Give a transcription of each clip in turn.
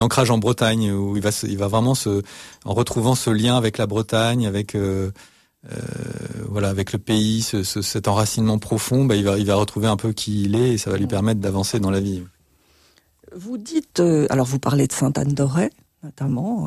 Ancrage en Bretagne, où il va vraiment en retrouvant ce lien avec la Bretagne, avec avec le pays, cet enracinement profond, il va retrouver un peu qui il est et ça va lui permettre d'avancer dans la vie. Vous dites, alors vous parlez de Sainte-Anne-d'Auray, notamment.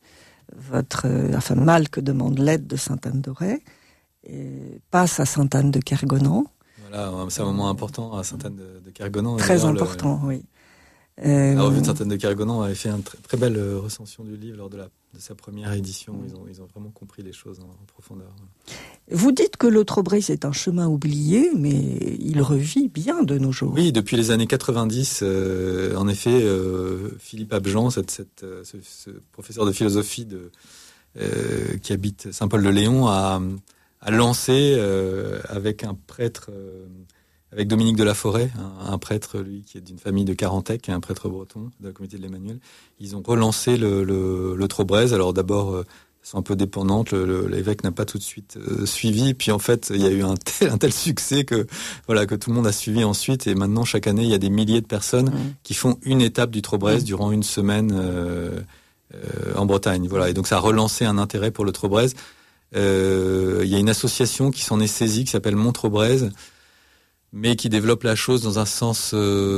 Malck demande l'aide de Sainte-Anne-d'Auray et passe à Sainte-Anne de Kergonan. Voilà, c'est un moment important à Sainte-Anne de Kergonan. Très important, oui. La revue de Sainte-Anne de Kergonan avait fait une très belle recension du livre lors de sa première édition. Ils ont vraiment compris les choses en profondeur. Vous dites que le Trobrez est un chemin oublié, mais il revit bien de nos jours. Oui, depuis les années 90, en effet, Philippe Abjean, ce professeur de philosophie qui habite Saint-Paul-de-Léon, a lancé avec un prêtre... avec Dominique de la Forêt, un prêtre, lui, qui est d'une famille de Carantec, un prêtre breton de la communauté de l'Emmanuel. Ils ont relancé le Trobrez. Alors d'abord, de façon un peu dépendante, l'évêque n'a pas tout de suite suivi. Puis en fait, il y a eu un tel succès que tout le monde a suivi ensuite. Et maintenant, chaque année, il y a des milliers de personnes qui font une étape du Trobrez durant une semaine en Bretagne. Voilà. Et donc ça a relancé un intérêt pour le Trobrez. Il y a une association qui s'en est saisie, qui s'appelle Mont Trobrez, mais qui développe la chose dans un sens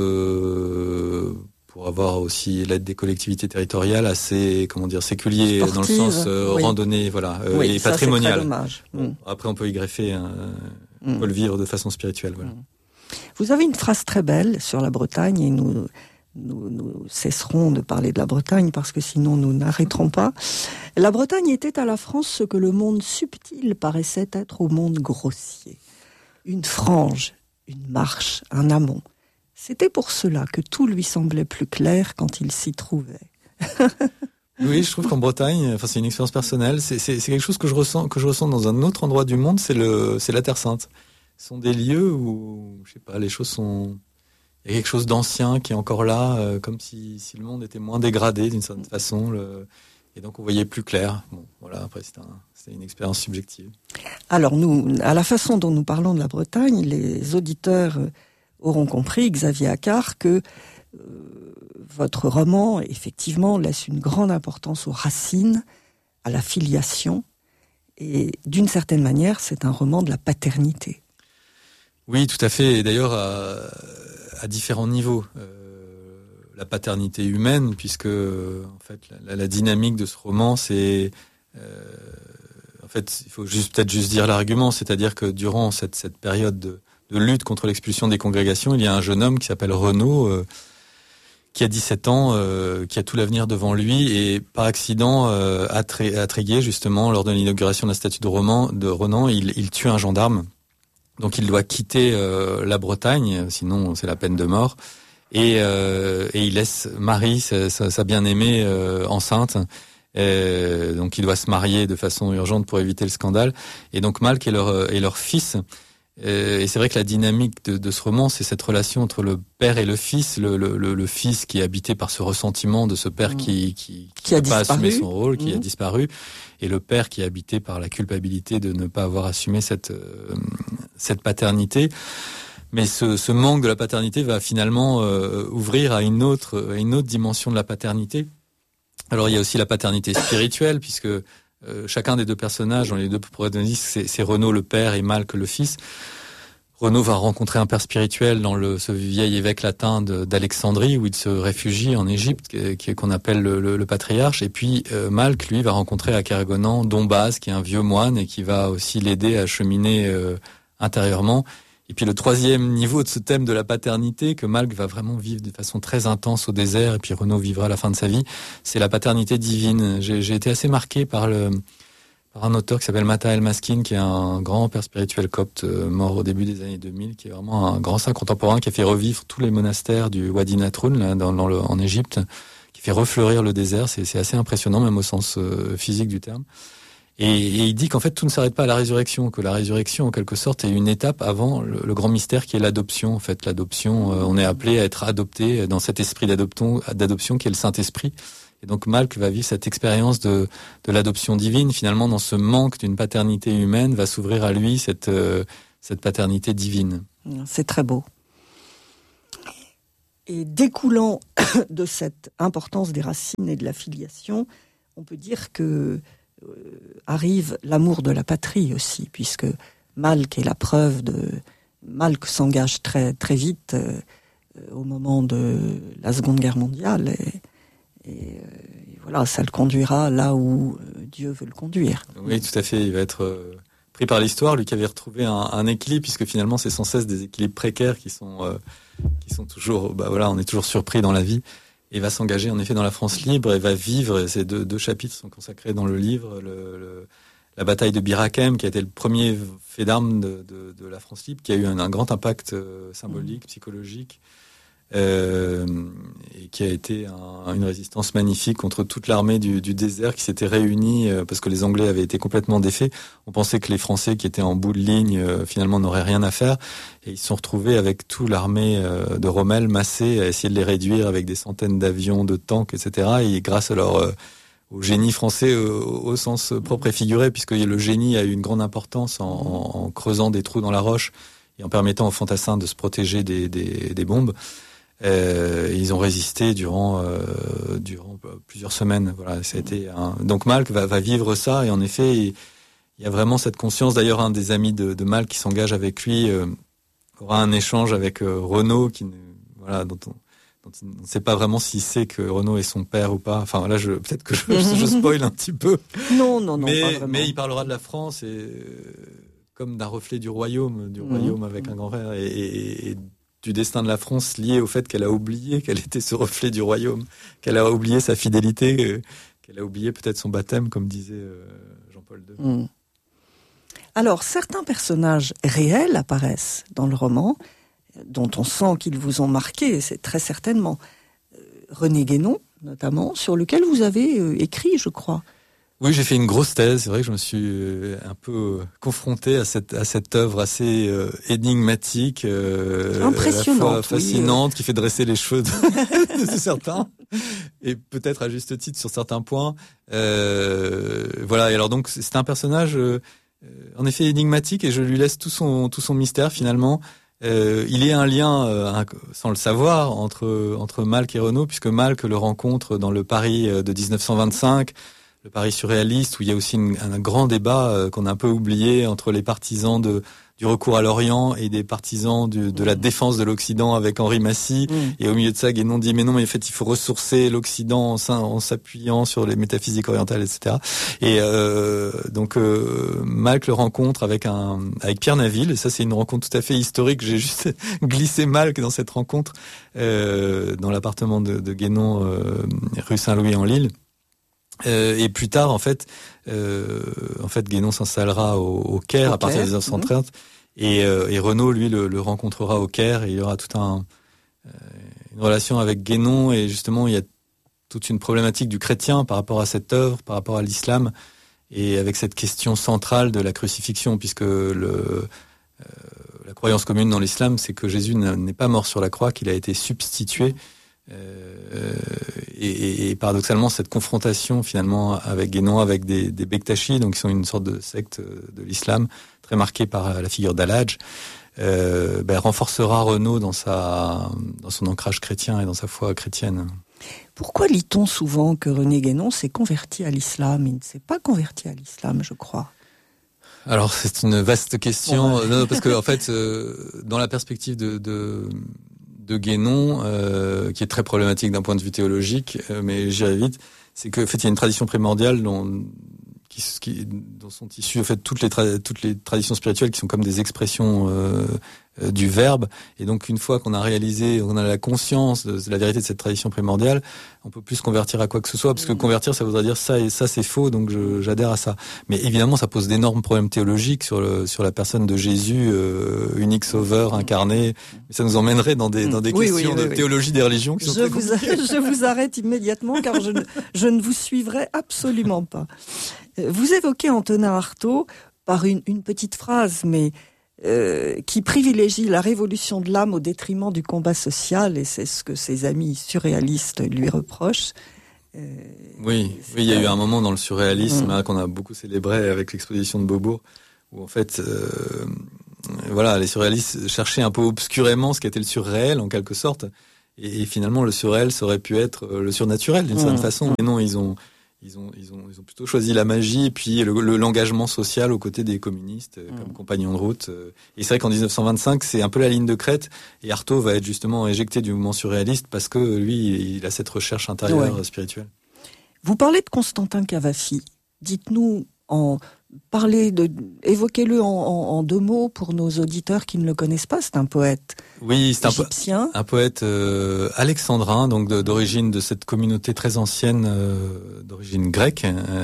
pour avoir aussi l'aide des collectivités territoriales assez, séculier, sportive, dans le sens randonnée, et patrimoniale. C'est très dommage. Bon, après, on peut y greffer, on peut le vivre de façon spirituelle. Voilà. Vous avez une phrase très belle sur la Bretagne, et nous cesserons de parler de la Bretagne parce que sinon nous n'arrêterons pas. La Bretagne était à la France ce que le monde subtil paraissait être au monde grossier. Une frange, une marche, un amont. C'était pour cela que tout lui semblait plus clair quand il s'y trouvait. Oui, je trouve qu'en Bretagne, c'est une expérience personnelle, c'est quelque chose que je ressens dans un autre endroit du monde, c'est la Terre Sainte. Ce sont des lieux où, les choses sont... Il y a quelque chose d'ancien qui est encore là, comme si le monde était moins dégradé d'une certaine façon, et donc on voyait plus clair. Bon, voilà, après c'était une expérience subjective. Alors nous, à la façon dont nous parlons de la Bretagne, les auditeurs auront compris, Xavier Accart, que votre roman, effectivement, laisse une grande importance aux racines, à la filiation, et d'une certaine manière, c'est un roman de la paternité. Oui, tout à fait, et d'ailleurs à différents niveaux. La paternité humaine, puisque en fait la dynamique de ce roman, c'est en fait il faut peut-être juste dire l'argument, c'est-à-dire que durant cette période de lutte contre l'expulsion des congrégations, il y a un jeune homme qui s'appelle Renaud, qui a 17 ans, qui a tout l'avenir devant lui, et par accident à Tréguier, justement, lors de l'inauguration de la statue de Renan, il tue un gendarme. Donc il doit quitter la Bretagne, sinon c'est la peine de mort. Et il laisse Marie, sa bien-aimée, enceinte. Donc il doit se marier de façon urgente pour éviter le scandale. Et donc Malck est leur fils. Et c'est vrai que la dynamique de ce roman, c'est cette relation entre le père et le fils. Le fils qui est habité par ce ressentiment de ce père qui n'a pas assumé son rôle, qui a disparu. Et le père qui est habité par la culpabilité de ne pas avoir assumé cette paternité. Mais ce manque de la paternité va finalement ouvrir à une autre dimension de la paternité. Alors il y a aussi la paternité spirituelle, puisque chacun des deux personnages, dans les deux protagonistes, c'est Renaud le père et Malck le fils. Renaud va rencontrer un père spirituel dans ce vieil évêque latin d'Alexandrie, où il se réfugie en Égypte, qu'on appelle le patriarche. Et puis Malck, lui, va rencontrer à Kergonan Dombaz, qui est un vieux moine et qui va aussi l'aider à cheminer intérieurement. Et puis le troisième niveau de ce thème de la paternité, que Malck va vraiment vivre de façon très intense au désert, et puis Renaud vivra à la fin de sa vie, c'est la paternité divine. J'ai été assez marqué par un auteur qui s'appelle Mata El-Maskin, qui est un grand père spirituel copte, mort au début des années 2000, qui est vraiment un grand saint contemporain, qui a fait revivre tous les monastères du Wadi Natroun, là, en Égypte, qui fait refleurir le désert. C'est assez impressionnant, même au sens physique du terme. Et il dit qu'en fait tout ne s'arrête pas à la résurrection, que la résurrection en quelque sorte est une étape avant le grand mystère qui est l'adoption. En fait, l'adoption, on est appelé à être adopté dans cet esprit d'adoption qui est le Saint-Esprit. Et donc Malck va vivre cette expérience de l'adoption divine. Finalement, dans ce manque d'une paternité humaine, va s'ouvrir à lui cette paternité divine. C'est très beau. Et découlant de cette importance des racines et de la filiation, on peut dire que arrive l'amour de la patrie aussi, puisque Malk est la preuve de... Malk s'engage très, très vite au moment de la Seconde Guerre mondiale, et voilà, ça le conduira là où Dieu veut le conduire. Oui, tout à fait, il va être pris par l'histoire, lui qui avait retrouvé un équilibre, puisque finalement c'est sans cesse des équilibres précaires qui sont toujours, on est toujours surpris dans la vie, et va s'engager en effet dans la France libre, et va vivre, et ces deux chapitres sont consacrés dans le livre, la bataille de Bir Hakeim, qui a été le premier fait d'armes de la France libre, qui a eu un grand impact symbolique, psychologique, et qui a été une résistance magnifique contre toute l'armée du désert qui s'était réunie parce que les Anglais avaient été complètement défaits. On pensait que les Français qui étaient en bout de ligne finalement n'auraient rien à faire, et ils se sont retrouvés avec toute l'armée de Rommel massée à essayer de les réduire avec des centaines d'avions, de tanks, etc. Et grâce à au génie français au sens propre et figuré, puisque le génie a eu une grande importance en creusant des trous dans la roche et en permettant aux fantassins de se protéger des bombes. Ils ont résisté durant plusieurs semaines. Voilà, ça a été donc Malk va vivre ça, et en effet, il y a vraiment cette conscience. D'ailleurs, un des amis de Malk qui s'engage avec lui aura un échange avec Renaud, dont on ne sait pas vraiment s'il sait que Renaud est son père ou pas. Enfin là, peut-être que je spoil un petit peu. Non, mais, pas vraiment. Mais il parlera de la France comme d'un reflet du royaume avec un grand frère, et du destin de la France lié au fait qu'elle a oublié qu'elle était ce reflet du royaume, qu'elle a oublié sa fidélité, qu'elle a oublié peut-être son baptême, comme disait Jean-Paul II. Alors, certains personnages réels apparaissent dans le roman, dont on sent qu'ils vous ont marqué, c'est très certainement. René Guénon, notamment, sur lequel vous avez écrit, je crois. Oui, j'ai fait une grosse thèse. C'est vrai que je me suis un peu confronté à cette œuvre assez énigmatique, impressionnante, fascinante, qui fait dresser les cheveux de certains, et peut-être à juste titre sur certains points. Voilà. Et alors donc c'est un personnage en effet énigmatique, et je lui laisse tout son mystère finalement. Il y a un lien, sans le savoir, entre Malk et Renaud, puisque Malk le rencontre dans le Paris de 1925. Le Paris surréaliste, où il y a aussi un grand débat qu'on a un peu oublié entre les partisans du recours à l'Orient et des partisans de la défense de l'Occident avec Henri Massy. Et au milieu de ça, Guénon dit mais non, mais en fait il faut ressourcer l'Occident en s'appuyant sur les métaphysiques orientales, etc. Et donc Malk le rencontre avec Pierre Naville, et ça c'est une rencontre tout à fait historique. J'ai juste glissé Malk dans cette rencontre dans l'appartement de Guénon, rue Saint-Louis en Lille. Et plus tard, en fait, Guénon s'installera au Caire à partir des 1930, et Renaud, lui, le rencontrera au Caire, et il y aura toute une relation avec Guénon, et justement, il y a toute une problématique du chrétien par rapport à cette œuvre, par rapport à l'islam, et avec cette question centrale de la crucifixion, puisque la croyance commune dans l'islam, c'est que Jésus n'est pas mort sur la croix, qu'il a été substitué. Et paradoxalement, cette confrontation finalement avec Guénon, avec des Bektashi, donc qui sont une sorte de secte de l'islam très marquée par la figure d'Al-Hadj, renforcera Renaud dans son ancrage chrétien et dans sa foi chrétienne. Pourquoi lit-on souvent que René Guénon s'est converti à l'islam ? Il ne s'est pas converti à l'islam, je crois. Alors c'est une vaste question, non, parce que en fait, dans la perspective de Guénon, qui est très problématique d'un point de vue théologique, mais j'irai vite, c'est que en fait il y a une tradition primordiale dont sont issues en fait toutes les traditions spirituelles qui sont comme des expressions du verbe, et donc une fois qu'on a la conscience de la vérité de cette tradition primordiale, on peut plus se convertir à quoi que ce soit, parce que convertir ça voudrait dire ça, et ça c'est faux, donc j'adhère à ça. Mais évidemment ça pose d'énormes problèmes théologiques sur la personne de Jésus, unique sauveur incarné. Ça nous emmènerait dans des questions de théologie des religions qui sont très compliquées. Je vous arrête immédiatement, car je ne vous suivrai absolument pas. Vous évoquez Antonin Artaud par une petite phrase, mais qui privilégie la révolution de l'âme au détriment du combat social, et c'est ce que ses amis surréalistes lui reprochent. Oui, il y a eu un moment dans le surréalisme qu'on a beaucoup célébré avec l'exposition de Beaubourg, où en fait, les surréalistes cherchaient un peu obscurément ce qu'était le surréel en quelque sorte, Et finalement, le surréel, ça aurait pu être le surnaturel d'une certaine façon. Mais non, ils ont plutôt choisi la magie et puis l'engagement social aux côtés des communistes comme compagnons de route. Et c'est vrai qu'en 1925, c'est un peu la ligne de crête. Et Artaud va être justement éjecté du mouvement surréaliste parce que lui, il a cette recherche intérieure spirituelle. Vous parlez de Constantin Cavafy. Dites-nous, évoquez-le en 2 mots pour nos auditeurs qui ne le connaissent pas. C'est un poète égyptien. Un poète alexandrin, donc d'origine de cette communauté très ancienne, d'origine grecque,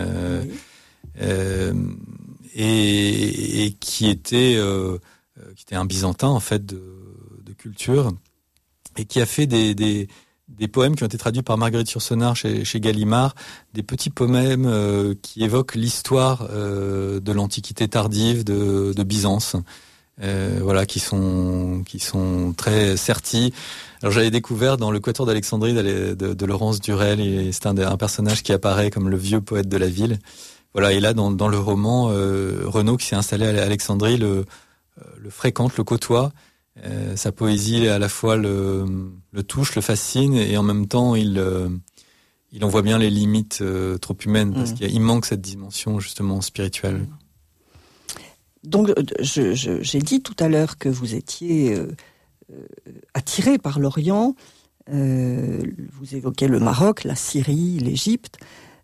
et qui était un byzantin en fait de culture, et qui a fait des poèmes qui ont été traduits par Marguerite Yourcenar chez Gallimard, des petits poèmes qui évoquent l'histoire de l'Antiquité tardive de Byzance, qui sont très sertis. Alors j'avais découvert dans le Quatuor d'Alexandrie de Laurence Durel, et c'est un personnage qui apparaît comme le vieux poète de la ville. Voilà, et là dans le roman, Renaud, qui s'est installé à Alexandrie, le fréquente, le côtoie. Sa poésie à la fois le touche, le fascine, et en même temps il en voit bien les limites trop humaines, parce qu'il manque cette dimension justement spirituelle. Donc j'ai dit tout à l'heure que vous étiez attiré par l'Orient. Vous évoquez le Maroc, la Syrie, l'Égypte,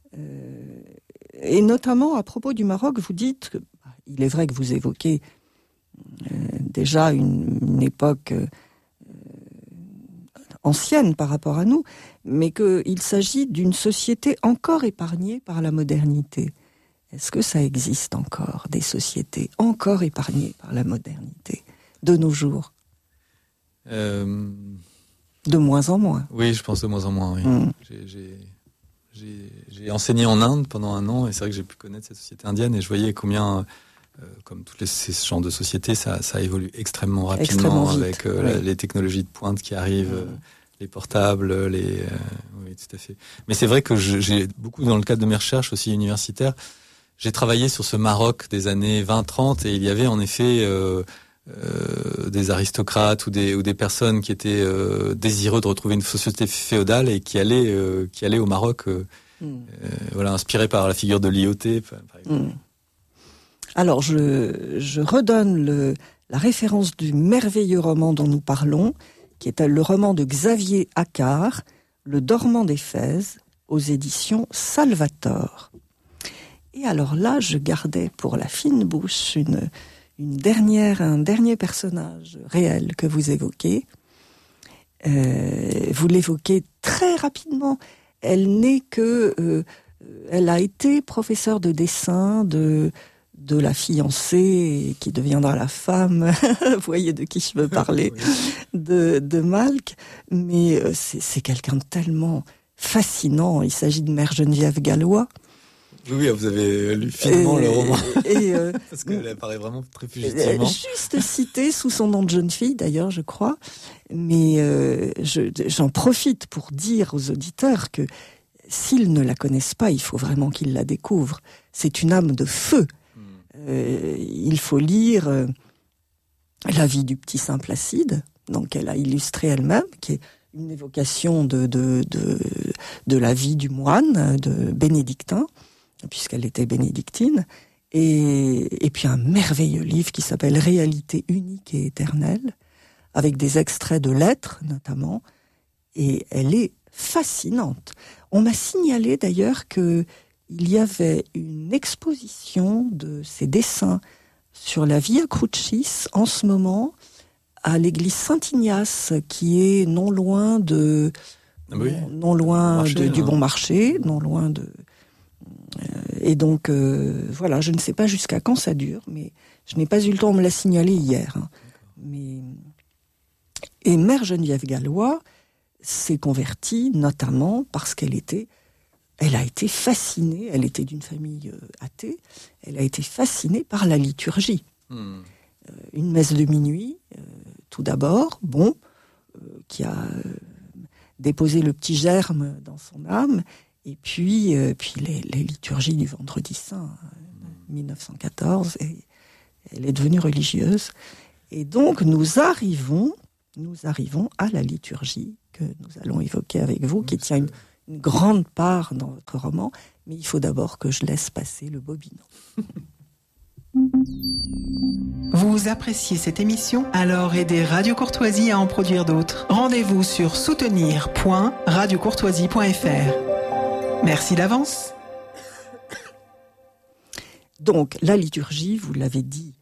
et notamment à propos du Maroc, vous dites il est vrai que vous évoquez déjà une époque ancienne par rapport à nous, mais qu'il s'agit d'une société encore épargnée par la modernité. Est-ce que ça existe encore, des sociétés encore épargnées par la modernité, de nos jours ? De moins en moins. Oui, je pense de moins en moins, oui. J'ai enseigné en Inde pendant 1 an, et c'est vrai que j'ai pu connaître cette société indienne, et je voyais combien... comme tous ces genres de sociétés, ça évolue extrêmement rapidement, avec les technologies de pointe qui arrivent, les portables, oui, tout à fait. Mais c'est vrai que j'ai beaucoup, dans le cadre de mes recherches aussi universitaires, j'ai travaillé sur ce Maroc des années 20-30, et il y avait en effet des aristocrates ou des personnes qui étaient désireux de retrouver une société féodale et qui allaient au Maroc, inspirés par la figure de Lyautey, par exemple. Alors, je redonne la référence du merveilleux roman dont nous parlons, qui est le roman de Xavier Accart, Le Dormant d'Éphèse, aux éditions Salvator. Et alors là, je gardais pour la fine bouche un dernier personnage réel que vous évoquez. Vous l'évoquez très rapidement. Elle a été professeure de dessin de la fiancée qui deviendra la femme, vous voyez de qui je veux parler, de Malk, mais c'est quelqu'un de tellement fascinant. Il s'agit de Mère Geneviève Gallois. Oui, vous avez lu finement le roman, parce qu'elle apparaît vraiment très fugitivement. Juste citée sous son nom de jeune fille, d'ailleurs, je crois, mais j'en profite pour dire aux auditeurs que s'ils ne la connaissent pas, il faut vraiment qu'ils la découvrent. C'est une âme de feu. Il faut lire La vie du petit Saint Placide, donc elle a illustré elle-même, qui est une évocation de la vie du moine, de bénédictin, puisqu'elle était bénédictine, et puis un merveilleux livre qui s'appelle Réalité unique et éternelle, avec des extraits de lettres notamment, et elle est fascinante. On m'a signalé d'ailleurs que il y avait une exposition de ses dessins sur la Via Crucis en ce moment à l'église Saint-Ignace, qui est non loin du Bon Marché, non loin de... et donc, voilà, je ne sais pas jusqu'à quand ça dure, mais je n'ai pas eu le temps, on me l'a signalé hier. Et Mère Geneviève Gallois s'est convertie notamment parce qu'elle a été fascinée, elle était d'une famille athée, elle a été fascinée par la liturgie. Une messe de minuit, tout d'abord, qui a déposé le petit germe dans son âme, et puis les liturgies du Vendredi Saint, 1914, et elle est devenue religieuse. Et donc nous arrivons nous arrivons à la liturgie que nous allons évoquer avec vous, qui tient une grande part dans votre roman, mais il faut d'abord que je laisse passer le bobineau. Vous appréciez cette émission? Alors aidez Radio Courtoisie à en produire d'autres. Rendez-vous sur soutenir.radiocourtoisie.fr. Merci d'avance. Donc, la liturgie, vous l'avez dit,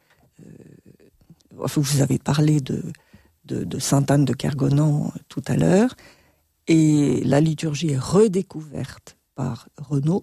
vous avez parlé de Sainte Anne de Kergonan tout à l'heure, et la liturgie est redécouverte par Renaud.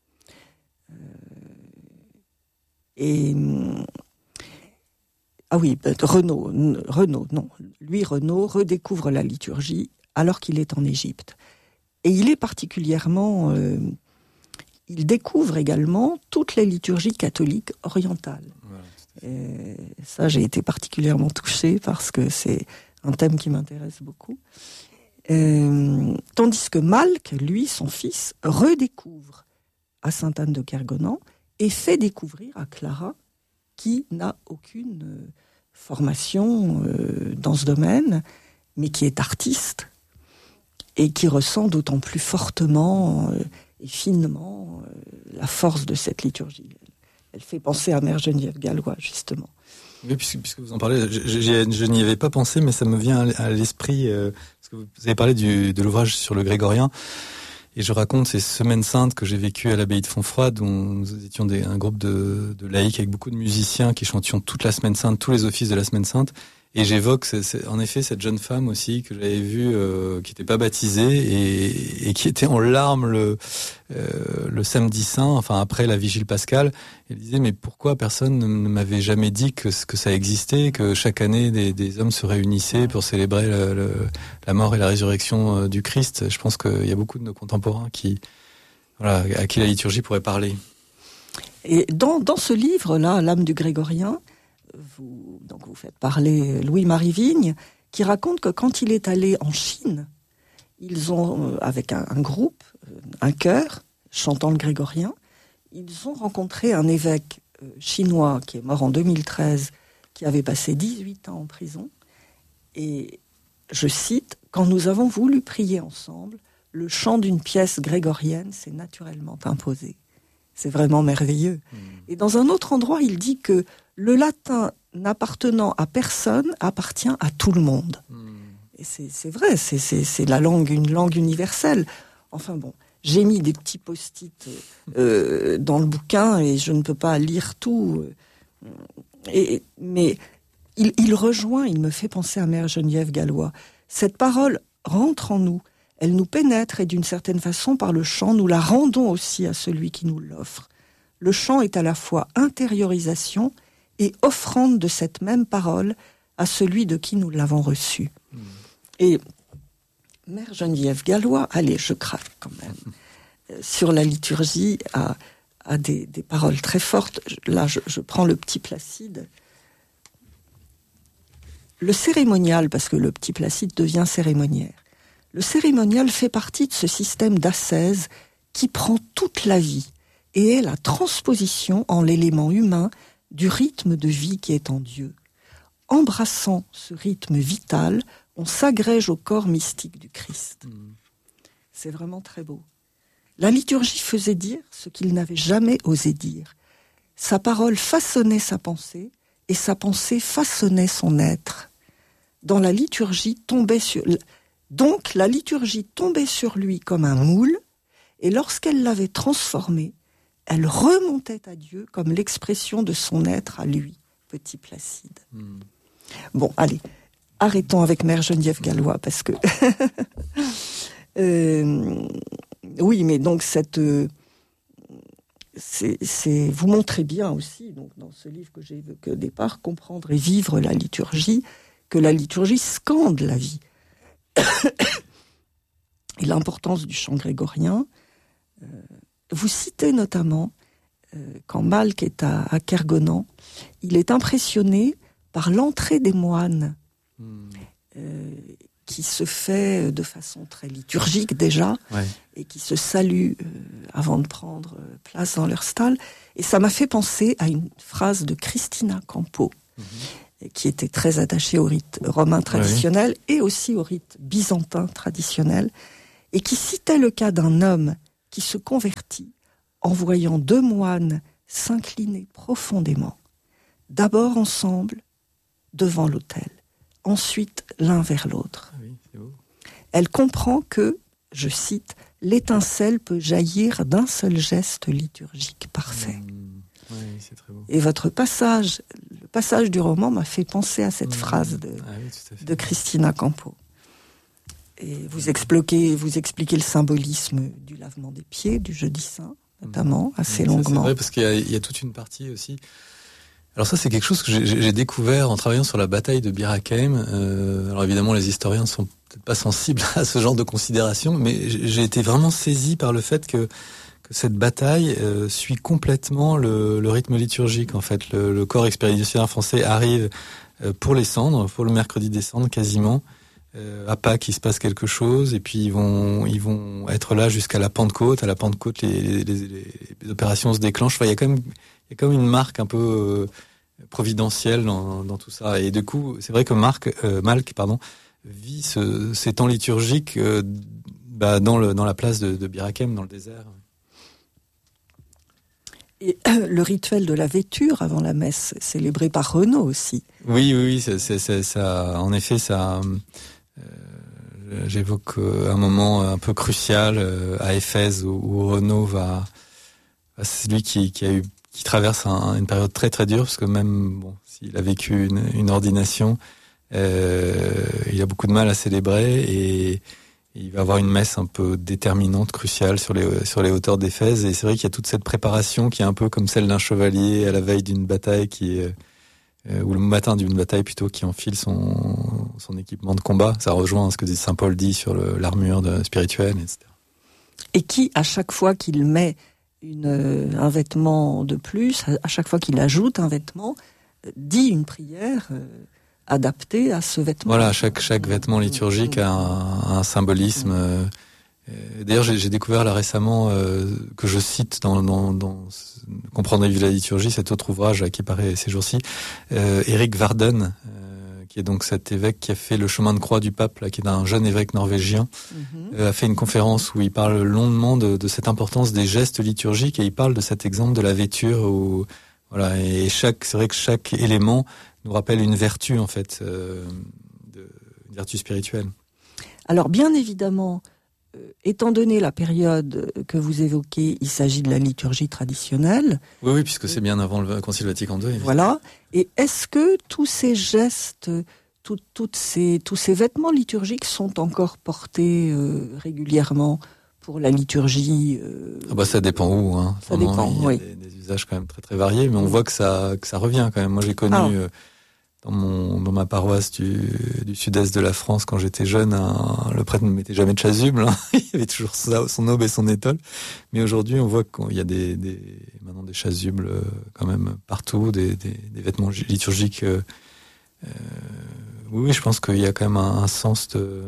Renaud redécouvre la liturgie alors qu'il est en Égypte. Et il est particulièrement... il découvre également toutes les liturgies catholiques orientales. Voilà. Ça, j'ai été particulièrement touchée parce que c'est un thème qui m'intéresse beaucoup. Tandis que Malk, lui, son fils, redécouvre à Sainte Anne de Kergonan et fait découvrir à Clara, qui n'a aucune formation dans ce domaine, mais qui est artiste et qui ressent d'autant plus fortement et finement la force de cette liturgie. Elle fait penser à Mère Geneviève Gallois, justement. Oui, puisque vous en parlez, je n'y avais pas pensé, mais ça me vient à l'esprit, parce que vous avez parlé de l'ouvrage sur le grégorien, et je raconte ces semaines saintes que j'ai vécues à l'abbaye de Fontfroide, où nous étions un groupe de laïcs avec beaucoup de musiciens qui chantions toute la semaine sainte, tous les offices de la semaine sainte. Et j'évoque en effet cette jeune femme aussi que j'avais vue, qui n'était pas baptisée et qui était en larmes le samedi saint, enfin après la vigile pascale. Elle disait mais pourquoi personne ne m'avait jamais dit que ça existait, que chaque année des hommes se réunissaient pour célébrer la mort et la résurrection du Christ. Je pense qu'il y a beaucoup de nos contemporains à qui la liturgie pourrait parler. Et dans ce livre-là, L'âme du grégorien, vous faites parler Louis-Marie Vigne, qui raconte que quand il est allé en Chine, ils ont, avec un groupe, un chœur, chantant le grégorien, ils ont rencontré un évêque chinois qui est mort en 2013, qui avait passé 18 ans en prison. Et je cite, « Quand nous avons voulu prier ensemble, le chant d'une pièce grégorienne s'est naturellement imposé. » C'est vraiment merveilleux. Et dans un autre endroit, il dit que le latin n'appartenant à personne appartient à tout le monde. Et c'est vrai, c'est une langue universelle. Enfin bon, j'ai mis des petits post-it dans le bouquin et je ne peux pas lire tout. Mais il rejoint, il me fait penser à Mère Geneviève Gallois. Cette parole rentre en nous, elle nous pénètre et d'une certaine façon, par le chant, nous la rendons aussi à celui qui nous l'offre. Le chant est à la fois intériorisation et offrande de cette même parole à celui de qui nous l'avons reçue. Et Mère Geneviève Gallois, allez, je craque quand même, sur la liturgie, a des paroles très fortes. Là, je prends le petit Placide. Le cérémonial, parce que le petit Placide devient cérémoniaire, le cérémonial fait partie de ce système d'ascèse qui prend toute la vie et est la transposition en l'élément humain du rythme de vie qui est en Dieu. Embrassant ce rythme vital, on s'agrège au corps mystique du Christ. C'est vraiment très beau. La liturgie faisait dire ce qu'il n'avait jamais osé dire. Sa parole façonnait sa pensée et sa pensée façonnait son être. Dans la liturgie Donc la liturgie tombait sur lui comme un moule, et lorsqu'elle l'avait transformé, elle remontait à Dieu comme l'expression de son être à lui, petit Placide. Bon, allez, arrêtons avec Mère Geneviève Gallois, parce que... oui, mais donc vous montrez bien aussi, donc, dans ce livre que j'ai évoqué au départ, Comprendre et vivre la liturgie, que la liturgie scande la vie. Et l'importance du chant grégorien. Vous citez notamment, quand Malk est à Kergonan, il est impressionné par l'entrée des moines, qui se fait de façon très liturgique déjà, et qui se saluent avant de prendre place dans leur stall. Et ça m'a fait penser à une phrase de Christina Campo, qui était très attaché au rite romain traditionnel et aussi au rite byzantin traditionnel, et qui citait le cas d'un homme qui se convertit en voyant 2 moines s'incliner profondément, d'abord ensemble, devant l'autel, ensuite l'un vers l'autre. Oui, c'est beau. Elle comprend que, je cite, l'étincelle peut jaillir d'un seul geste liturgique parfait. Oui, c'est très beau. Et le passage du roman m'a fait penser à cette phrase de Cristina Campo. Et vous expliquez le symbolisme du lavement des pieds, du jeudi saint, notamment, assez longuement. C'est vrai, parce qu'il y a toute une partie aussi. Alors ça, c'est quelque chose que j'ai découvert en travaillant sur la bataille de Bir Hakeim. Alors évidemment, les historiens ne sont peut-être pas sensibles à ce genre de considération, mais j'ai été vraiment saisi par le fait que cette bataille suit complètement le rythme liturgique. En fait, le corps expéditionnaire français arrive pour les cendres, pour le mercredi des cendres quasiment. À Pâques, il se passe quelque chose, et puis ils vont être là jusqu'à la Pentecôte. À la Pentecôte, les opérations se déclenchent. Enfin, il y a quand même une marque un peu providentielle dans tout ça. Et du coup, c'est vrai que Malk vit ces temps liturgiques dans la place de Bir Hakeim, dans le désert. Et le rituel de la vêture avant la messe, célébré par Renaud aussi. Oui, ça, en effet, ça. J'évoque un moment un peu crucial à Éphèse où Renaud c'est lui qui traverse une période très très dure, parce que même s'il a vécu une ordination, il a beaucoup de mal à célébrer, et il va avoir une messe un peu déterminante, cruciale sur les hauteurs d'Éphèse. Et c'est vrai qu'il y a toute cette préparation qui est un peu comme celle d'un chevalier à la veille d'une bataille ou le matin d'une bataille plutôt, qui enfile son équipement de combat. Ça rejoint ce que saint Paul dit sur l'armure spirituelle, etc. Et qui, à chaque fois qu'il met un vêtement de plus, à chaque fois qu'il ajoute un vêtement, dit une prière adaptée à ce vêtement. Voilà, chaque vêtement liturgique a un symbolisme. D'ailleurs, j'ai découvert là récemment, que je cite dans Comprendre et vivre la liturgie, cet autre ouvrage qui paraît ces jours-ci, Éric Varden, qui est donc cet évêque qui a fait le chemin de croix du pape, qui est un jeune évêque norvégien, a fait une conférence où il parle longuement de cette importance des gestes liturgiques, et il parle de cet exemple de la vêture et c'est vrai que chaque élément nous rappelle une vertu, en fait, une vertu spirituelle. Alors, bien évidemment, étant donné la période que vous évoquez, il s'agit de la liturgie traditionnelle. Oui, puisque c'est bien avant le Concile Vatican II. Évidemment. Voilà. Et est-ce que tous ces gestes, tous ces vêtements liturgiques sont encore portés régulièrement pour la liturgie ça dépend où. Ça dépend, il y a des usages quand même très très variés, mais on voit que ça revient quand même. Moi, j'ai connu dans ma paroisse du sud-est de la France, quand j'étais jeune, le prêtre ne mettait jamais de chasuble. Il y avait toujours son aube et son étole. Mais aujourd'hui, on voit qu'il y a maintenant des chasubles quand même partout, des vêtements liturgiques. Oui, je pense qu'il y a quand même un sens de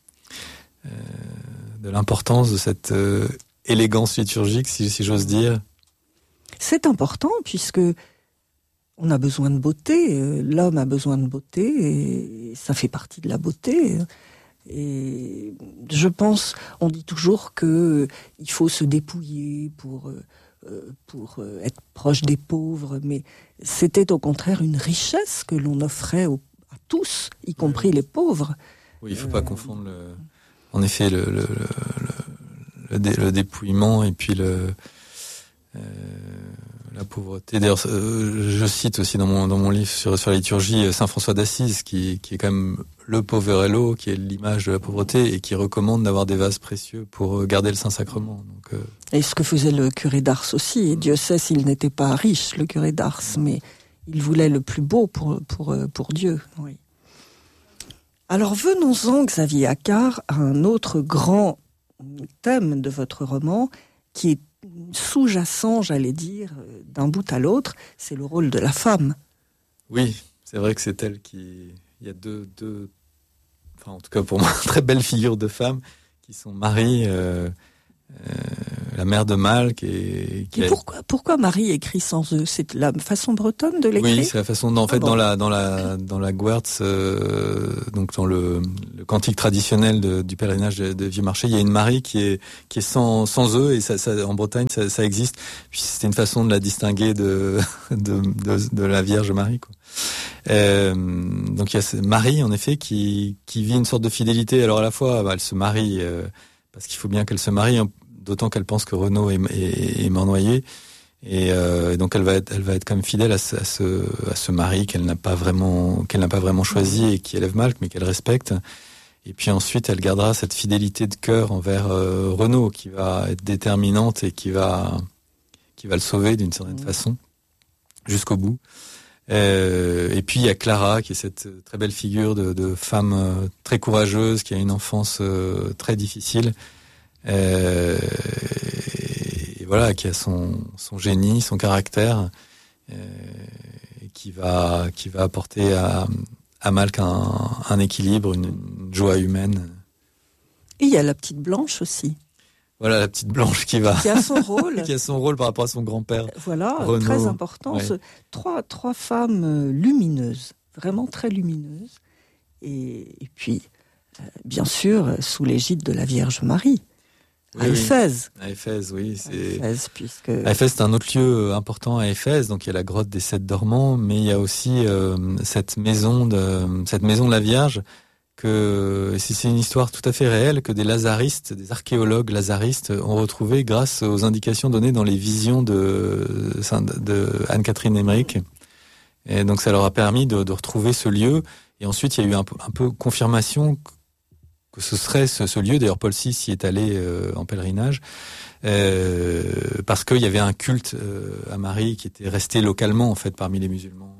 l'importance de cette élégance liturgique, si j'ose dire. C'est important, puisque on a besoin de beauté, l'homme a besoin de beauté, et ça fait partie de la beauté. Et je pense, on dit toujours que il faut se dépouiller pour être proche des pauvres, mais c'était au contraire une richesse que l'on offrait à tous, y compris les pauvres. Oui, il ne faut pas confondre en effet le dépouillement et puis la pauvreté. D'ailleurs, je cite aussi dans mon livre sur la liturgie Saint François d'Assise, qui est quand même le poverello, qui est l'image de la pauvreté, et qui recommande d'avoir des vases précieux pour garder le Saint-Sacrement. Donc, et ce que faisait le curé d'Ars aussi, et Dieu sait s'il n'était pas riche, le curé d'Ars, mais il voulait le plus beau pour Dieu. Oui. Alors venons-en, Xavier Accart, à un autre grand thème de votre roman, qui est sous-jacent, j'allais dire, d'un bout à l'autre, c'est le rôle de la femme. Oui, c'est vrai que c'est elle il y a deux, en tout cas pour moi, très belles figures de femmes qui sont Marie, la mère de Malk et pourquoi Marie écrit sans E? C'est la façon bretonne de l'écrire? Oui, c'est la façon. En fait, dans la Gwertz, donc dans le cantique traditionnel du pèlerinage de Vieux-Marché, il y a une Marie qui est sans E, et ça en Bretagne ça existe. Puis c'était une façon de la distinguer de la Vierge Marie, quoi. Donc il y a Marie en effet qui vit une sorte de fidélité. Alors à la fois, elle se marie parce qu'il faut bien qu'elle se marie, d'autant qu'elle pense que Renaud est mort noyé, et donc elle va être quand même fidèle à ce mari qu'elle n'a pas vraiment choisi et qui élève Malk, mais qu'elle respecte. Et puis ensuite elle gardera cette fidélité de cœur envers Renaud, qui va être déterminante et qui va le sauver d'une certaine façon jusqu'au bout. Et puis il y a Clara, qui est cette très belle figure de femme très courageuse, qui a une enfance très difficile. Et voilà, qui a son génie, son caractère, qui va apporter à Malk un équilibre, une joie humaine. Et il y a la petite Blanche aussi. Voilà, la petite Blanche qui a son rôle, qui a son rôle par rapport à son grand-père. Voilà, Renaud. Très important. Ouais. Trois femmes lumineuses, vraiment très lumineuses, et puis bien sûr sous l'égide de la Vierge Marie. À Éphèse. À Éphèse, oui. À Éphèse, c'est un autre lieu important à Éphèse. Donc il y a la grotte des Sept Dormants, mais il y a aussi cette maison de la Vierge, que c'est une histoire tout à fait réelle, que des archéologues lazaristes ont retrouvé grâce aux indications données dans les visions de Anne-Catherine Emmerich. Et donc ça leur a permis de retrouver ce lieu. Et ensuite il y a eu un peu confirmation que ce serait ce lieu. D'ailleurs, Paul VI y est allé en pèlerinage, parce qu'il y avait un culte à Marie qui était resté localement, en fait, parmi les musulmans.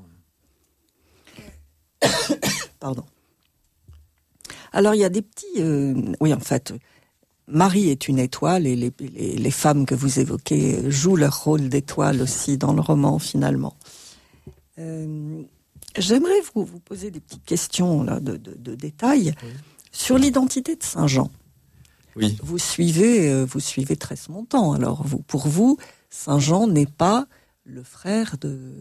Pardon. Alors, il y a des petits... oui, en fait, Marie est une étoile, et les femmes que vous évoquez jouent leur rôle d'étoile aussi dans le roman, finalement. J'aimerais vous poser des petites questions là, de détails. Oui. Sur l'identité de Saint Jean, oui. Vous suivez Tresse Montant. Alors, pour vous, Saint Jean n'est pas le frère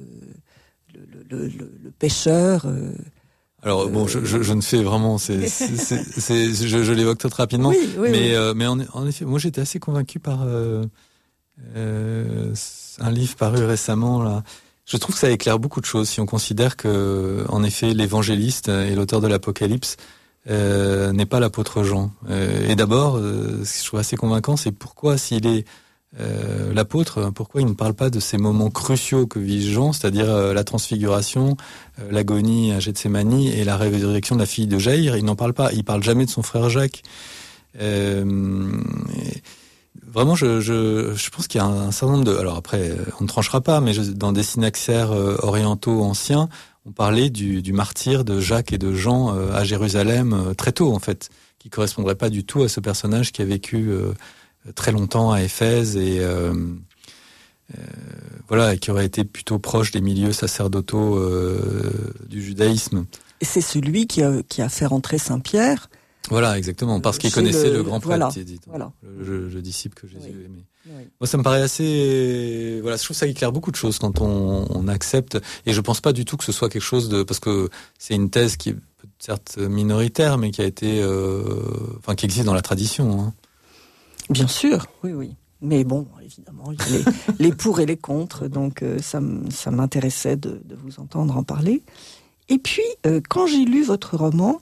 le pêcheur. Alors bon, je ne fais vraiment, je l'évoque très rapidement, oui, mais en effet, moi j'étais assez convaincu par un livre paru récemment là. Je trouve que ça éclaire beaucoup de choses si on considère que, en effet, l'évangéliste et l'auteur de l'Apocalypse n'est pas l'apôtre Jean. Et d'abord, ce que je trouve assez convaincant, c'est pourquoi, s'il est l'apôtre, pourquoi il ne parle pas de ces moments cruciaux que vit Jean, c'est-à-dire la transfiguration, l'agonie à Gethsémani et la résurrection de la fille de Jaïr. Il n'en parle pas. Il parle jamais de son frère Jacques. Vraiment, je pense qu'il y a un certain nombre de... Alors après, on ne tranchera pas, mais dans des synaxaires orientaux anciens, on parlait du martyre de Jacques et de Jean à Jérusalem très tôt, en fait, qui correspondrait pas du tout à ce personnage qui a vécu très longtemps à Éphèse et voilà, et qui aurait été plutôt proche des milieux sacerdotaux du judaïsme. Et c'est celui qui a fait rentrer Saint-Pierre. Voilà, exactement, parce qu'il connaissait le grand prêtre, voilà. Le disciple que Jésus aimait. Oui. Moi, ça me paraît assez... Voilà, je trouve que ça éclaire beaucoup de choses quand on accepte, et je pense pas du tout que ce soit quelque chose de... Parce que c'est une thèse qui est certes minoritaire, mais qui a été... qui existe dans la tradition. Hein. Bien sûr, oui. Mais bon, évidemment, il y a les pour et les contre, donc ça m'intéressait de vous entendre en parler. Et puis, quand j'ai lu votre roman,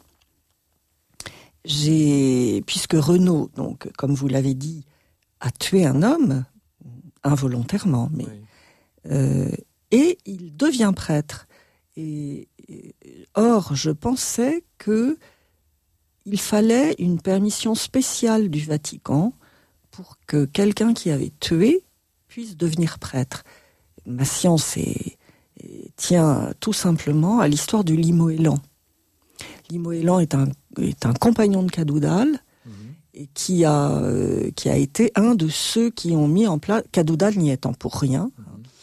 puisque Renaud, donc, comme vous l'avez dit, a tué un homme, involontairement, mais et il devient prêtre. Or, je pensais que il fallait une permission spéciale du Vatican pour que quelqu'un qui avait tué puisse devenir prêtre. Ma science tient tout simplement à l'histoire du Limoëlan. Limoëlan est un compagnon de Cadoudal, et qui a été un de ceux qui ont mis en place, Cadoudal n'y étant pour rien,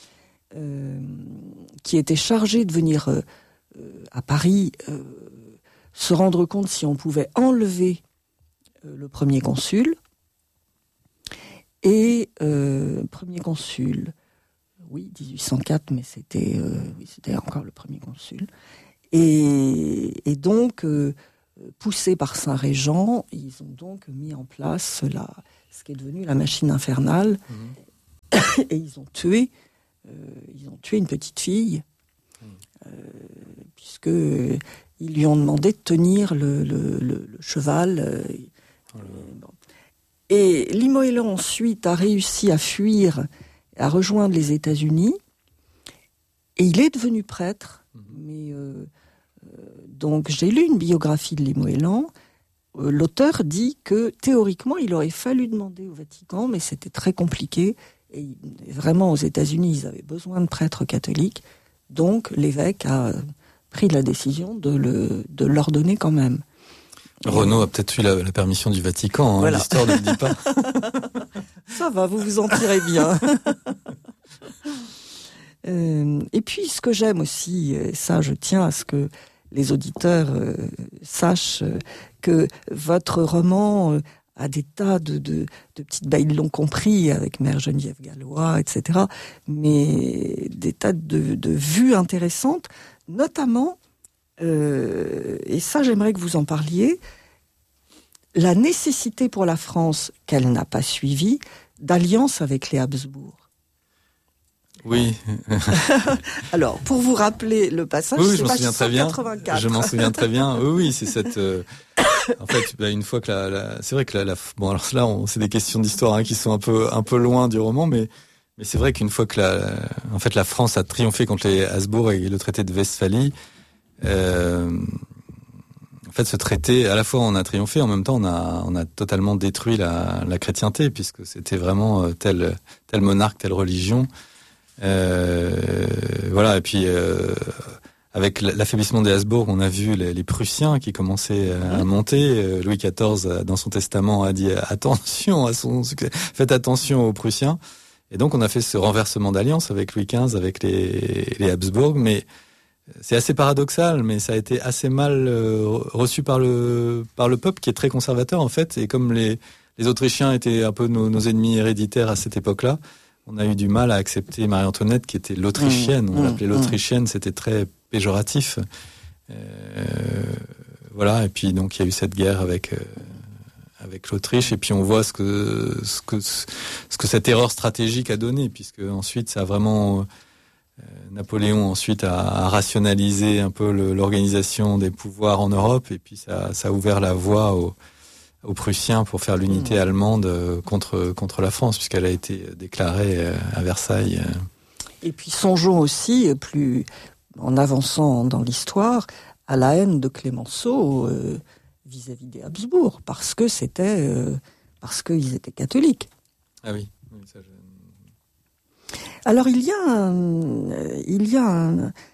qui était chargé de venir à Paris se rendre compte si on pouvait enlever le premier consul. et premier consul. Oui, 1804, mais c'était encore le premier consul. Et donc, poussés par Saint-Régent, ils ont donc mis en place ce qui est devenu la machine infernale. Et ils ont tué une petite fille, puisque ils lui ont demandé de tenir le cheval. Bon. Et Limoëlan ensuite a réussi à fuir, à rejoindre les États-Unis, et il est devenu prêtre. Mais donc j'ai lu une biographie de Limoëlan. L'auteur dit que théoriquement il aurait fallu demander au Vatican, mais c'était très compliqué. Et vraiment aux États-Unis ils avaient besoin de prêtres catholiques, donc l'évêque a pris la décision de l'ordonner quand même. Renaud a peut-être eu la permission du Vatican, voilà. L'histoire ne le dit pas. Ça va, vous vous en tirez bien. Et puis ce que j'aime aussi, et ça je tiens à ce que les auditeurs sachent, que votre roman a des tas de petites baies, ils l'ont compris avec Mère Geneviève Gallois, etc., mais des tas de vues intéressantes, notamment, et ça j'aimerais que vous en parliez, la nécessité pour la France, qu'elle n'a pas suivie, d'alliance avec les Habsbourg. Oui. Alors, pour vous rappeler le passage, oui, c'est page 184. Je m'en souviens très bien. Oui, c'est cette... En fait, une fois que c'est vrai que bon, alors là, c'est des questions d'histoire qui sont un peu loin du roman, mais c'est vrai qu'une fois que la France a triomphé contre les Habsbourg et le traité de Westphalie, en fait, ce traité, à la fois on a triomphé, en même temps on a totalement détruit la chrétienté, puisque c'était vraiment tel monarque, telle religion. Voilà, et puis avec l'affaiblissement des Habsbourg, on a vu les Prussiens qui commençaient à monter. Louis XIV, dans son testament, a dit attention à son succès, faites attention aux Prussiens. Et donc on a fait ce renversement d'alliance avec Louis XV, avec les Habsbourg, mais c'est assez paradoxal, mais ça a été assez mal reçu par le peuple qui est très conservateur en fait. Et comme les Autrichiens étaient un peu nos ennemis héréditaires à cette époque-là, on a eu du mal à accepter Marie-Antoinette qui était l'Autrichienne. On l'appelait l'Autrichienne, c'était très péjoratif. Voilà, et puis donc il y a eu cette guerre avec l'Autriche, et puis on voit ce que cette erreur stratégique a donné, puisque ensuite ça a vraiment... Napoléon ensuite a rationalisé un peu l'organisation des pouvoirs en Europe, et puis ça a ouvert la voie aux Prussiens pour faire l'unité allemande contre la France, puisqu'elle a été déclarée à Versailles. Et puis songeons aussi, plus en avançant dans l'histoire, à la haine de Clémenceau vis-à-vis des Habsbourg, parce qu'ils étaient catholiques. Ah oui, ça je... Alors il y a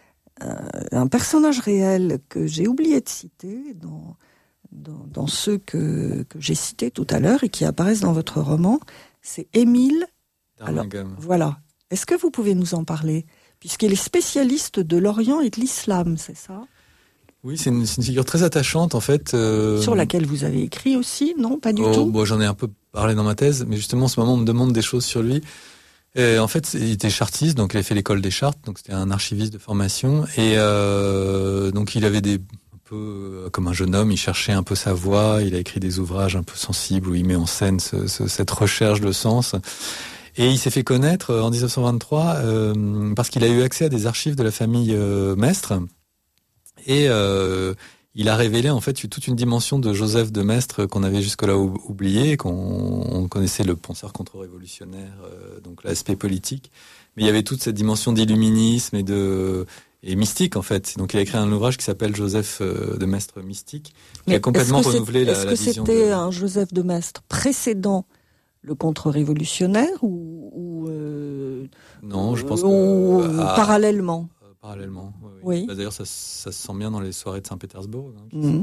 un personnage réel que j'ai oublié de citer dans ceux que j'ai cités tout à l'heure et qui apparaissent dans votre roman, c'est Émile. Alors, voilà. Est-ce que vous pouvez nous en parler ? Puisqu'il est spécialiste de l'Orient et de l'Islam, c'est ça ? Oui, c'est une figure très attachante en fait. Sur laquelle vous avez écrit aussi, non ? Pas du tout ? Bon, j'en ai un peu parlé dans ma thèse, mais justement en ce moment on me demande des choses sur lui. En fait, il était chartiste, donc il a fait l'école des chartes, donc c'était un archiviste de formation, et donc il avait un peu comme un jeune homme, il cherchait un peu sa voie, il a écrit des ouvrages un peu sensibles où il met en scène cette recherche de sens, et il s'est fait connaître en 1923 parce qu'il a eu accès à des archives de la famille Maistre, et il a révélé en fait toute une dimension de Joseph de Maistre qu'on avait jusque-là oublié, qu'on connaissait le penseur contre-révolutionnaire, donc l'aspect politique, mais il y avait toute cette dimension d'illuminisme et mystique en fait. Donc il a écrit un ouvrage qui s'appelle Joseph de Maistre mystique, qui a complètement renouvelé la vision. Est-ce que c'était un Joseph de Maistre précédent le contre-révolutionnaire ou non, je pense que parallèlement. Parallèlement, oui. Bah, d'ailleurs, ça se sent bien dans les soirées de Saint-Pétersbourg,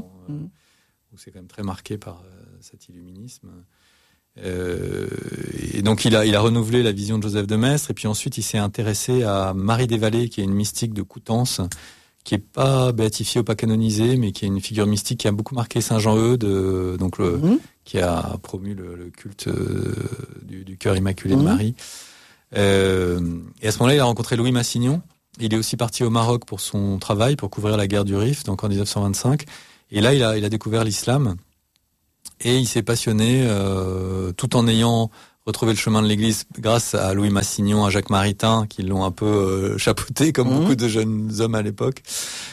où c'est quand même très marqué par cet illuminisme. Et donc, il a renouvelé la vision de Joseph de Maistre, et puis ensuite, il s'est intéressé à Marie des Vallées, qui est une mystique de Coutances, qui est pas béatifiée ou pas canonisée, mais qui est une figure mystique qui a beaucoup marqué Saint Jean Eudes, qui a promu le culte du cœur immaculé de Marie. Et à ce moment-là, il a rencontré Louis Massignon. Il est aussi parti au Maroc pour son travail, pour couvrir la guerre du Rif, donc en 1925. Et là, il a découvert l'islam. Et il s'est passionné, tout en ayant retrouvé le chemin de l'Église grâce à Louis Massignon, à Jacques Maritain, qui l'ont un peu chapeauté, comme beaucoup de jeunes hommes à l'époque.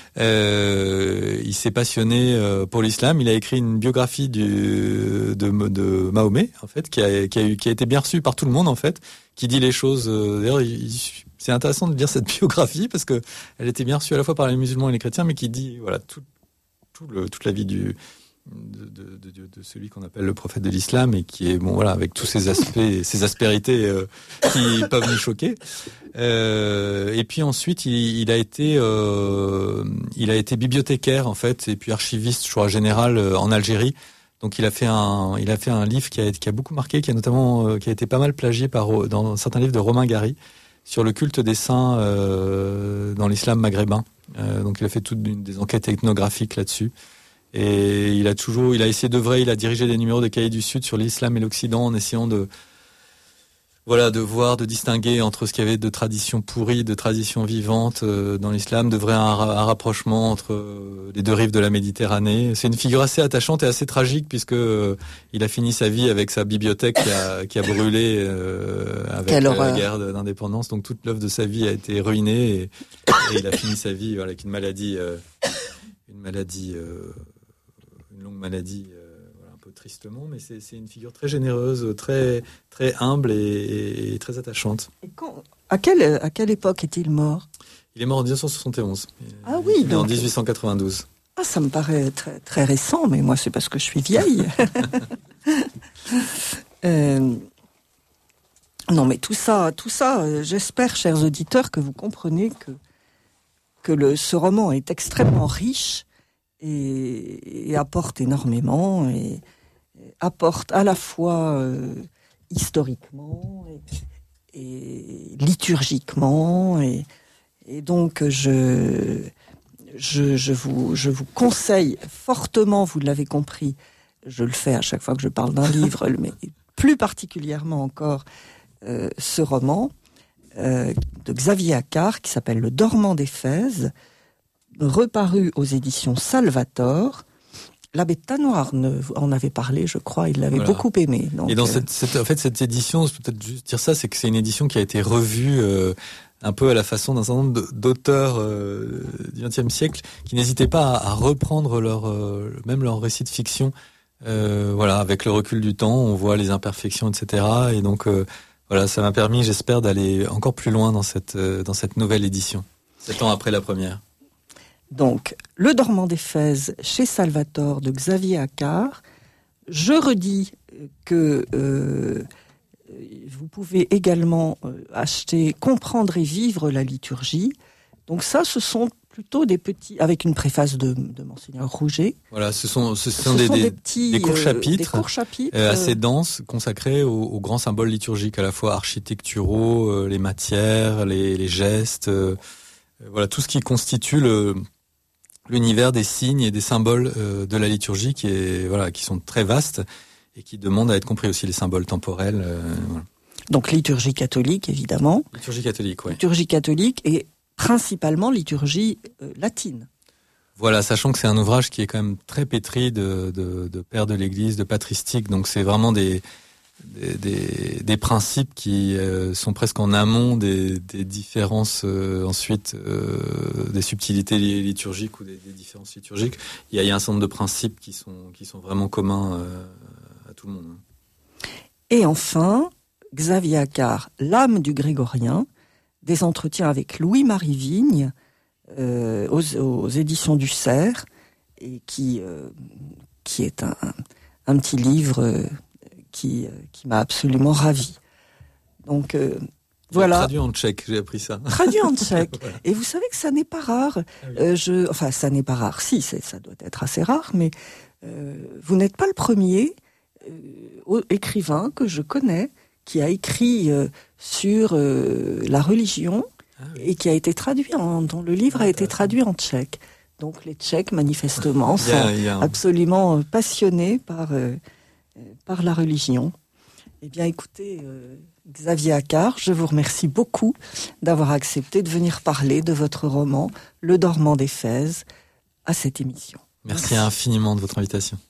Il s'est passionné pour l'islam. Il a écrit une biographie de Mahomet, en fait, qui a été bien reçue par tout le monde, en fait, qui dit les choses. D'ailleurs, c'est intéressant de lire cette biographie parce que elle était bien reçue à la fois par les musulmans et les chrétiens, mais qui dit voilà toute la vie de celui qu'on appelle le prophète de l'islam et qui est avec tous ses aspects, ses aspérités qui peuvent nous choquer. Et puis ensuite il a été bibliothécaire en fait et puis archiviste, je crois, général en Algérie. Donc il a fait un livre qui a beaucoup marqué, qui a été pas mal plagié dans certains livres de Romain Gary sur le culte des saints dans l'islam maghrébin. Donc il a fait toutes des enquêtes ethnographiques là-dessus. Et il a essayé d'œuvrer, il a dirigé des numéros des Cahiers du Sud sur l'islam et l'Occident en essayant de distinguer entre ce qu'il y avait de traditions pourries, de traditions vivantes dans l'islam, d'œuvrer un rapprochement entre les deux rives de la Méditerranée. C'est une figure assez attachante et assez tragique puisque il a fini sa vie avec sa bibliothèque qui a brûlé avec la guerre d'indépendance. Donc toute l'œuvre de sa vie a été ruinée et il a fini sa vie avec une longue maladie, un peu tristement, mais c'est une figure très généreuse, très très humble et très attachante. Et à quelle époque est-il mort ? Il est mort en 1971. Ah oui, en 1892. Ah, ça me paraît très très récent, mais moi c'est parce que je suis vieille. Non, mais tout ça, j'espère, chers auditeurs, que vous comprenez que ce roman est extrêmement riche et apporte énormément et apporte à la fois historiquement et liturgiquement et donc je vous conseille fortement, vous l'avez compris, je le fais à chaque fois que je parle d'un livre, mais plus particulièrement encore ce roman de Xavier Accart qui s'appelle Le Dormant d'Éphèse, reparu aux éditions Salvator. L'abbé Tanoir en avait parlé, je crois, il l'avait beaucoup aimé. Donc, et dans cette édition, je peux peut-être juste dire ça, c'est que c'est une édition qui a été revue un peu à la façon d'un certain nombre d'auteurs du XXe siècle qui n'hésitaient pas à reprendre même leur récit de fiction. Avec le recul du temps, on voit les imperfections, etc. Et donc, ça m'a permis, j'espère, d'aller encore plus loin dans cette nouvelle édition, 7 ans après la première. Donc, Le Dormant d'Éphèse chez Salvator de Xavier Accart. Je redis que vous pouvez également acheter Comprendre et vivre la liturgie. Donc ça, ce sont plutôt des petits, avec une préface de Monseigneur Rouget. Voilà, ce sont des courts chapitres, assez denses, consacrés aux grands symboles liturgiques, à la fois architecturaux, les matières, les gestes, tout ce qui constitue l'univers des signes et des symboles de la liturgie qui sont très vastes et qui demandent à être compris aussi, les symboles temporels. Donc liturgie catholique, évidemment. Liturgie catholique, oui. Liturgie catholique et principalement liturgie latine. Voilà, sachant que c'est un ouvrage qui est quand même très pétri de pères de l'Église, de patristiques, donc c'est vraiment des principes qui sont presque en amont des différences ensuite des subtilités liturgiques ou des différences liturgiques. Il y a un certain nombre de principes qui sont vraiment communs à tout le monde. Et enfin, Xavier Accart, L'âme du grégorien, des entretiens avec Louis-Marie Vigne aux éditions du Cerf, et qui est un petit livre qui m'a absolument ravi. Donc voilà. Traduit en tchèque, j'ai appris ça. Traduit en tchèque. Voilà. Et vous savez que ça n'est pas rare. Ah oui. Ça n'est pas rare. Si, ça doit être assez rare, mais vous n'êtes pas le premier écrivain que je connais qui a écrit sur la religion et qui a été traduit dont le livre a été traduit en tchèque. Donc les Tchèques, manifestement, sont absolument passionnés par par la religion. Eh bien, écoutez, Xavier Accart, je vous remercie beaucoup d'avoir accepté de venir parler de votre roman « Le dormant d'Éphèse » à cette émission. Merci infiniment de votre invitation.